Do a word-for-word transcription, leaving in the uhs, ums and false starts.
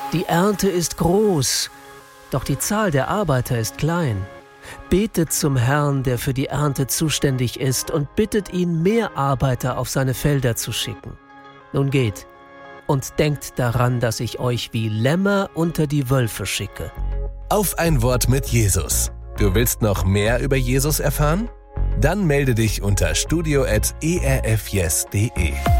Die Ernte ist groß, doch die Zahl der Arbeiter ist klein. Betet zum Herrn, der für die Ernte zuständig ist, und bittet ihn, mehr Arbeiter auf seine Felder zu schicken. Nun geht und denkt daran, dass ich euch wie Lämmer unter die Wölfe schicke. Auf ein Wort mit Jesus. Du willst noch mehr über Jesus erfahren? Dann melde dich unter studio at e r f yes punkt de.